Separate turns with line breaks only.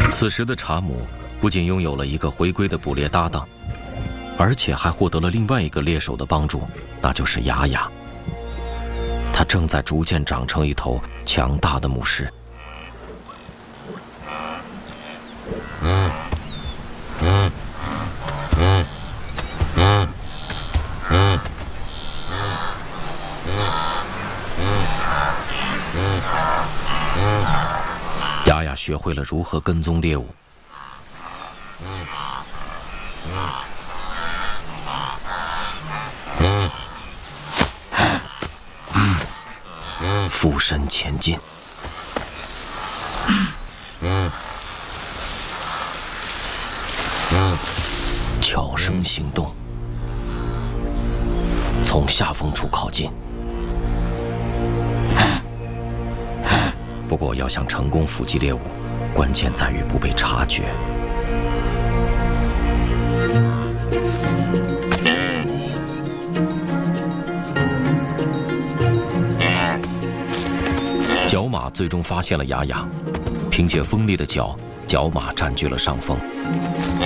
此时的查姆不仅拥有了一个回归的捕猎搭档，而且还获得了另外一个猎手的帮助，那就是雅雅。它正在逐渐长成一头强大的母狮。雅雅学会了如何跟踪猎物。俯身前进。悄声行动，从下风处靠近。不过，要想成功伏击猎物，关键在于不被察觉。角马最终发现了雅雅，凭借锋利的角，角马占据了上风。